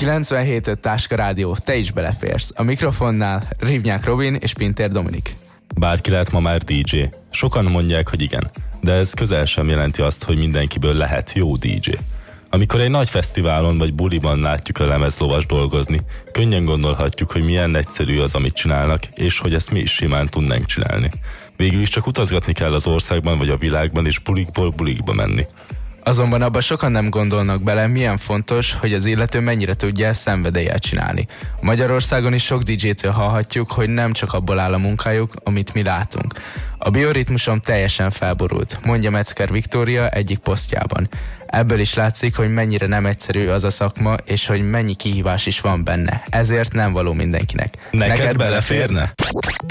97.5 Táska Rádió, te is beleférsz. A mikrofonnál Rivnyák Robin és Pintér Dominik. Bárki lehet ma már DJ. Sokan mondják, hogy igen, de ez közel sem jelenti azt, hogy mindenkiből lehet jó DJ. Amikor egy nagy fesztiválon vagy buliban látjuk a lemezlovas dolgozni, könnyen gondolhatjuk, hogy milyen egyszerű az, amit csinálnak, és hogy ezt mi is simán tudnánk csinálni. Végül is csak utazgatni kell az országban vagy a világban, és bulikból bulikba menni. Azonban abban sokan nem gondolnak bele, milyen fontos, hogy az illető mennyire tudja ezt szenvedéllyel csinálni. Magyarországon is sok DJ-től hallhatjuk, hogy nem csak abból áll a munkájuk, amit mi látunk. A bioritmusom teljesen felborult, mondja Metzger Viktória egyik posztjában. Ebből is látszik, hogy mennyire nem egyszerű az a szakma, és hogy mennyi kihívás is van benne. Ezért nem való mindenkinek. Neked beleférne?